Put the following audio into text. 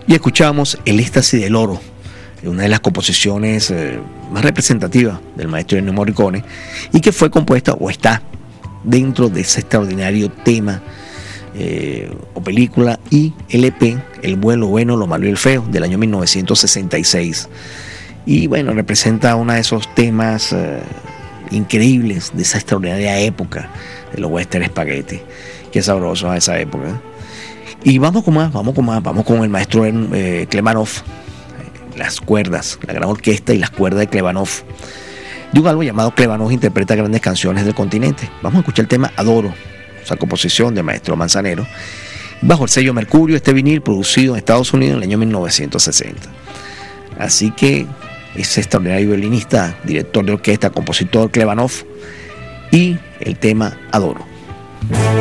Y escuchamos El éxtasis del oro, una de las composiciones más representativas del maestro Ennio Morricone, y que fue compuesta o está dentro de ese extraordinario tema o película y LP, El bueno, bueno, lo malo y el feo, del año 1966. Y bueno, representa uno de esos temas increíbles de esa extraordinaria época de los western spaghetti. Qué sabroso a esa época. Y vamos con el maestro Klebanov, las cuerdas, la gran orquesta y las cuerdas de Klebanov. De un álbum llamado Klebanov interpreta grandes canciones del continente. Vamos a escuchar el tema Adoro, esa composición del maestro Manzanero, bajo el sello Mercurio, este vinil producido en Estados Unidos en el año 1960. Así que ese extraordinario violinista, director de orquesta, compositor Klebanov, y el tema Adoro.